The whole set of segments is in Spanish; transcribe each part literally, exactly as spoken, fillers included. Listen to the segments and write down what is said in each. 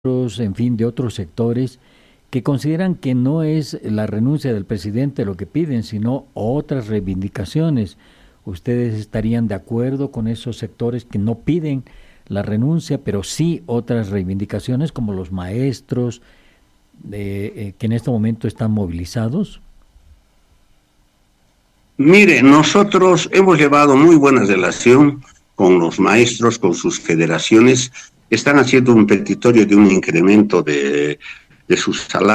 en fin, de otros sectores que consideran que no es la renuncia del presidente lo que piden, sino otras reivindicaciones. ¿Ustedes estarían de acuerdo con esos sectores que no piden la renuncia, pero sí otras reivindicaciones como los maestros eh, eh, que en este momento están movilizados? Mire, nosotros hemos llevado muy buena relación con los maestros, con sus federaciones. Están haciendo un petitorio de un incremento de, de sus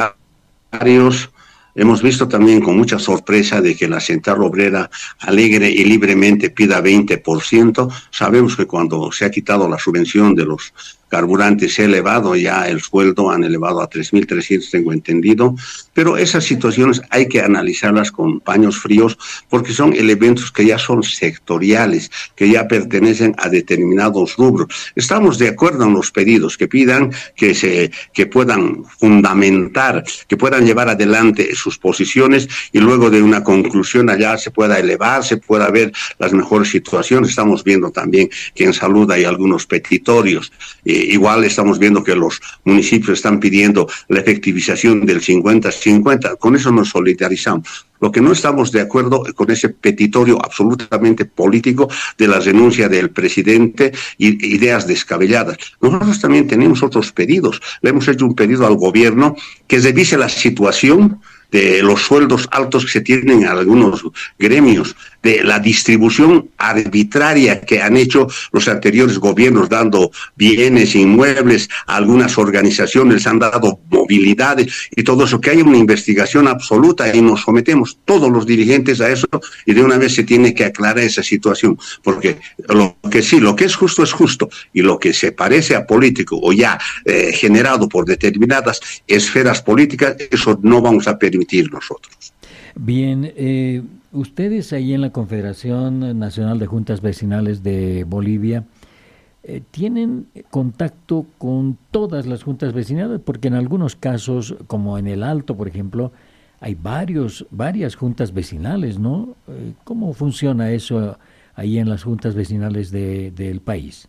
salarios. Hemos visto también con mucha sorpresa de que la Central Obrera alegre y libremente pida veinte por ciento. Sabemos que cuando se ha quitado la subvención de los carburantes se ha elevado ya el sueldo, han elevado a tres mil trescientos, tengo entendido, pero esas situaciones hay que analizarlas con paños fríos porque son elementos que ya son sectoriales, que ya pertenecen a determinados rubros. Estamos de acuerdo en los pedidos que pidan que se que puedan fundamentar, que puedan llevar adelante sus posiciones y luego de una conclusión allá se pueda elevar, se pueda ver las mejores situaciones. Estamos viendo también que en salud hay algunos petitorios. Eh, igual estamos viendo que los municipios están pidiendo la efectivización del cincuenta cincuenta. Con eso nos solidarizamos. Lo que no estamos de acuerdo con ese petitorio absolutamente político de la renuncia del presidente y ideas descabelladas. Nosotros también tenemos otros pedidos. Le hemos hecho un pedido al gobierno que revise la situación de los sueldos altos que se tienen en algunos gremios, de la distribución arbitraria que han hecho los anteriores gobiernos, dando bienes, inmuebles a algunas organizaciones, han dado movilidades y todo eso, que haya una investigación absoluta y nos sometemos todos los dirigentes a eso y de una vez se tiene que aclarar esa situación, porque lo que sí, lo que es justo es justo y lo que se parece a político o ya eh, generado por determinadas esferas políticas, eso no vamos a permitir nosotros. Bien, eh, ustedes ahí en la Confederación Nacional de Juntas Vecinales de Bolivia eh, tienen contacto con todas las juntas vecinales, porque en algunos casos, como en el Alto, por ejemplo, hay varios, varias juntas vecinales, ¿no? Eh, ¿Cómo funciona eso ahí en las juntas vecinales de, del país?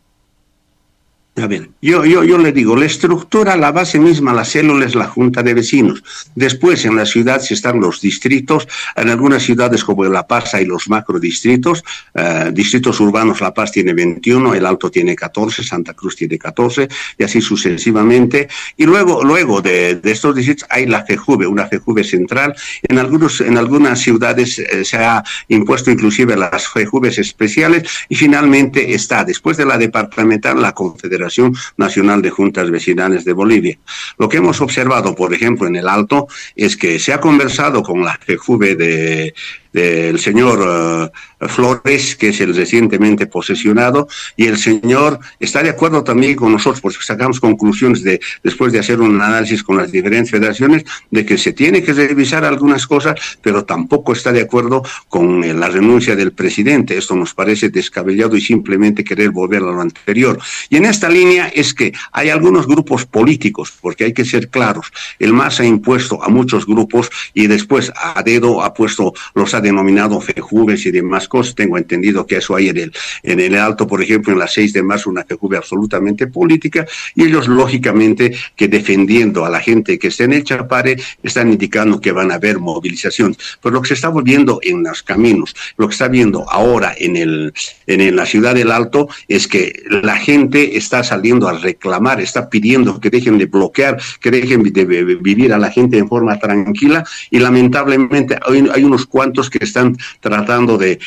A ver, yo, yo, yo le digo, la estructura, la base misma, la célula es la junta de vecinos. Después, en la ciudad sí están los distritos. En algunas ciudades como La Paz hay los macrodistritos. Uh, distritos urbanos, La Paz tiene veintiuno, El Alto tiene catorce, Santa Cruz tiene catorce, y así sucesivamente. Y luego, luego de, de estos distritos hay la FEJUVE, una FEJUVE central. En, algunos, en algunas ciudades eh, se ha impuesto inclusive las FEJUVEs especiales. Y finalmente está, después de la departamental, la Confederación Nacional de Juntas Vecinales de Bolivia. Lo que hemos observado, por ejemplo, en el Alto, es que se ha conversado con la FEJUVE de del señor uh, Flores, que es el recientemente posesionado, y el señor está de acuerdo también con nosotros, porque sacamos conclusiones de, después de hacer un análisis con las diferentes federaciones, de que se tiene que revisar algunas cosas, pero tampoco está de acuerdo con eh, la renuncia del presidente. Esto nos parece descabellado y simplemente querer volver a lo anterior. Y en esta línea es que hay algunos grupos políticos, porque hay que ser claros, el M A S ha impuesto a muchos grupos y después a dedo ha puesto, los ha denominado FEJUVES y demás cosas. Tengo entendido que eso hay en el, en el Alto, por ejemplo, en la seis de marzo, una FEJUVE absolutamente política, y ellos, lógicamente, que defendiendo a la gente que está en el Chapare, están indicando que van a haber movilizaciones. Pero lo que se está viendo en los caminos, lo que está viendo ahora en, el, en, el, la ciudad del Alto, es que la gente está saliendo a reclamar, está pidiendo que dejen de bloquear, que dejen de vivir a la gente en forma tranquila, y lamentablemente hay, hay unos cuantos que están tratando de,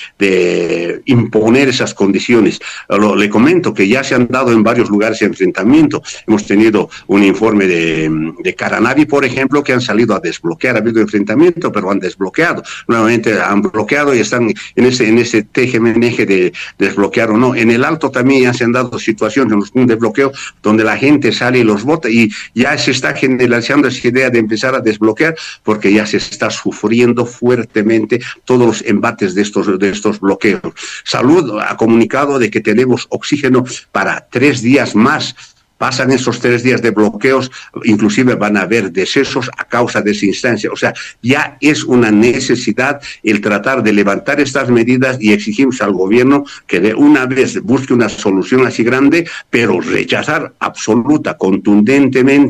de imponer esas condiciones. Lo, le comento que ya se han dado en varios lugares enfrentamientos. Hemos tenido un informe de, de Caranavi, por ejemplo, que han salido a desbloquear. Ha habido enfrentamiento, pero han desbloqueado. Nuevamente han bloqueado y están en ese, en ese teje-meneje de desbloquear o no. En el Alto también ya se han dado situaciones en los puntos de bloqueo donde la gente sale y los vota, y ya se está generalizando esa idea de empezar a desbloquear porque ya se está sufriendo fuertemente todos los embates de estos, de estos bloqueos. Salud ha comunicado de que tenemos oxígeno para tres días más pasan esos tres días de bloqueos, inclusive van a haber decesos a causa de esa instancia. O sea, ya es una necesidad el tratar de levantar estas medidas y exigimos al gobierno que de una vez busque una solución así grande, pero rechazar absoluta, contundentemente